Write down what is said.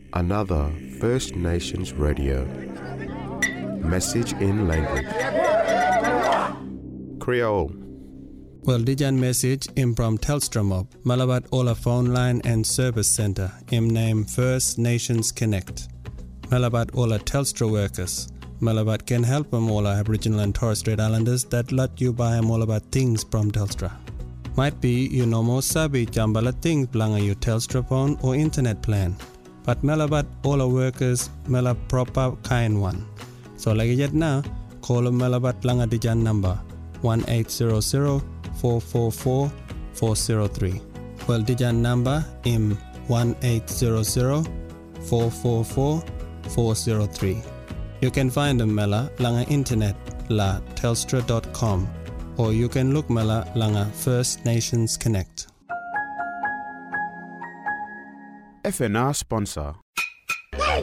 another First Nations radio. Message in language. Creole. Well, dijan message im from Telstra Mob, Malabat Ola phone line and service center, im name First Nations Connect. Malabat Ola Telstra workers. Malabat can help Ola Aboriginal and Torres Strait Islanders that let you buy all about things from Telstra. Might be you no more sabi jambala things blanga your Telstra phone or internet plan. But Malabat Ola workers Mela proper kind one. So like it now, call Malabat blanga dijan number 1-800-444-403. Well, dijan number im 1-800-444-403. You can find them Mela langa internet la telstra.com or you can look Mela langa First Nations Connect. FNR sponsor